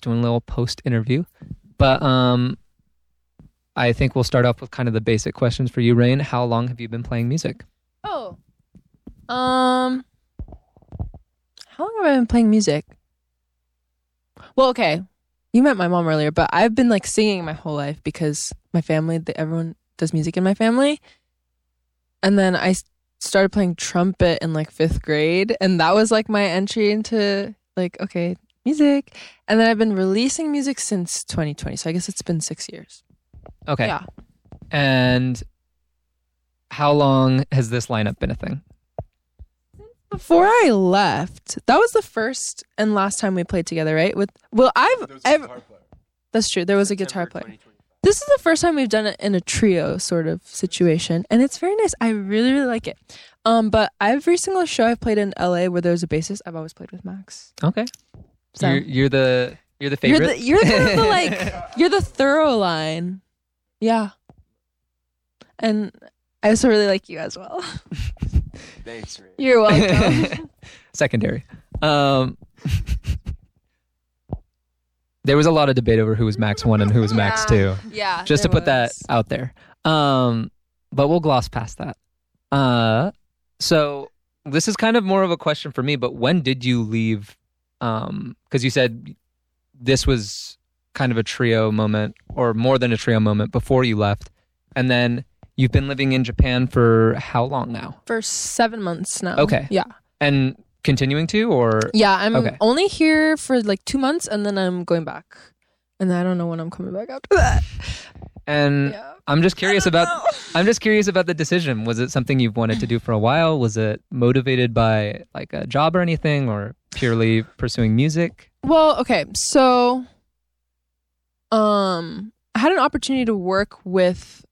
doing a little post-interview. But I think we'll start off with kind of the basic questions for you, Rain. How long have you been playing music? Oh. How long have I been playing music? Well, okay. You met my mom earlier, but I've been like singing my whole life because my family, everyone does music in my family. And then I started playing trumpet in like 5th grade. And that was like my entry into like, okay, music. And then I've been releasing music since 2020. So I guess it's been 6 years. Okay. Yeah. And how long has this lineup been a thing? Before I left, that was the first and last time we played together, right? That's true. There was a guitar player. This is the first time we've done it in a trio sort of situation, and it's very nice. I really, really like it. But every single show I've played in LA where there's a bassist, I've always played with Max. Okay. So You're the favorite. You're the like you're the thorough line. Yeah. And I also really like you as well. Thanks, Ray. You're welcome. Secondary. There was a lot of debate over who was Max 1 and who was Max 2. Yeah. Just to put that out there. But we'll gloss past that. So this is kind of more of a question for me, but when did you leave? Because you said this was kind of a trio moment or more than a trio moment before you left. And then you've been living in Japan for how long now? For 7 months now. Okay. Yeah. And continuing to, or? Yeah, I'm Okay. only here for like 2 months and then I'm going back. And I don't know when I'm coming back after that. And Yeah. I'm just curious about the decision. Was it something you've wanted to do for a while? Was it motivated by like a job or anything, or purely pursuing music? Well, okay. So I had an opportunity to work with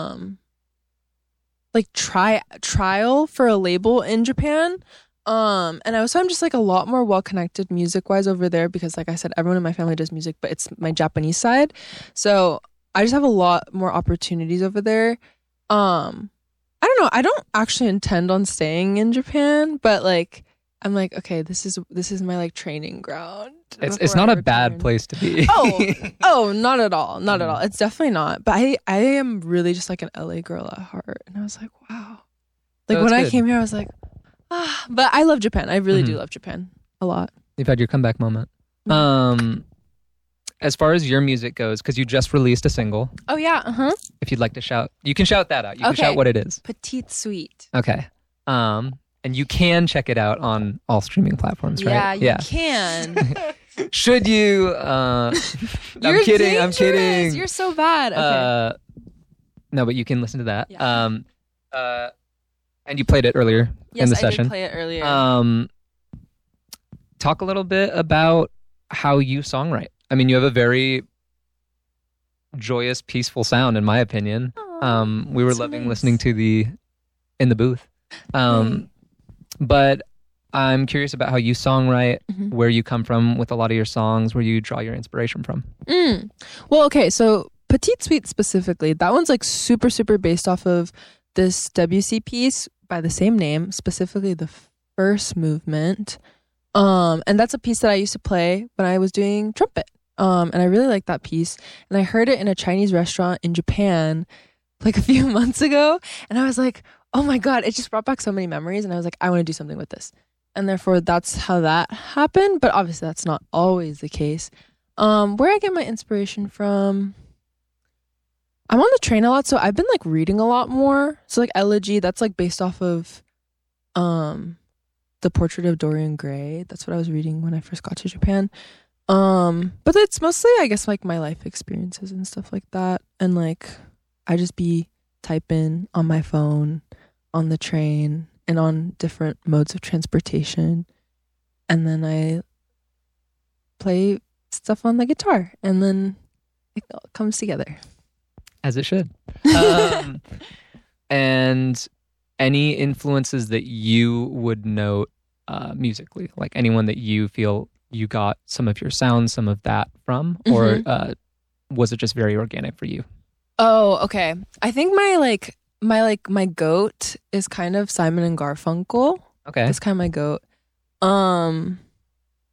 like trial for a label in Japan. And I'm just like a lot more well connected music wise over there because like I said, everyone in my family does music, but it's my Japanese side. So I just have a lot more opportunities over there. I don't know. I don't actually intend on staying in Japan, but like I'm like, okay, this is my like training ground. It's not a bad place to be. Oh, not at all. Not at all. It's definitely not. But I am really just like an LA girl at heart. And I was like, wow. Like when I came here, I was like, but I love Japan. I really do love Japan a lot. You've had your comeback moment. As far as your music goes, because you just released a single. Oh yeah. If you'd like to shout, you can shout that out. You can shout what it is. Petite Sweet. Okay. And you can check it out on all streaming platforms, right? Yeah, you can. Should you? I'm kidding. I'm kidding. You're so bad. Okay. No, but you can listen to that. Yeah. And you played it earlier in the session. Yes, I did play it earlier. Talk a little bit about how you songwrite. I mean, you have a very joyous, peaceful sound, in my opinion. We were loving listening to in the booth. But I'm curious about how you songwrite, where you come from with a lot of your songs, where you draw your inspiration from. Well, okay, so Petite Sweet specifically, that one's like super, super based off of this WC piece by the same name, specifically the first movement. And that's a piece that I used to play when I was doing trumpet. And I really like that piece. And I heard it in a Chinese restaurant in Japan like a few months ago. And I was like, oh my God, it just brought back so many memories. And I was like, I want to do something with this. And therefore, that's how that happened. But obviously, that's not always the case. Where I get my inspiration from, I'm on the train a lot. So I've been like reading a lot more. So like Elegy, that's like based off of The Portrait of Dorian Gray. That's what I was reading when I first got to Japan. But it's mostly, I guess, like my life experiences and stuff like that. And like, I just be typing on my phone, on the train, and on different modes of transportation. And then I play stuff on the guitar. And then it all comes together. As it should. And any influences that you would note musically? Like anyone that you feel you got some of your sound, some of that from? Or was it just very organic for you? Oh, okay. I think my goat is kind of Simon and Garfunkel. Okay. That's kind of my goat. And